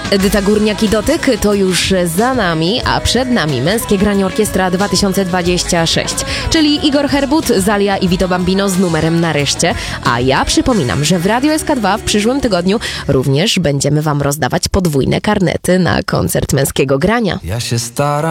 Edyta Górniak i Dotyk to już za nami, a przed nami Męskie Granie Orkiestra 2026, czyli Igor Herbut, Zalia i Vito Bambino z numerem Nareszcie. A ja przypominam, że w Radio SK2 w przyszłym tygodniu również będziemy Wam rozdawać podwójne karnety na koncert Męskiego Grania. Ja się staram.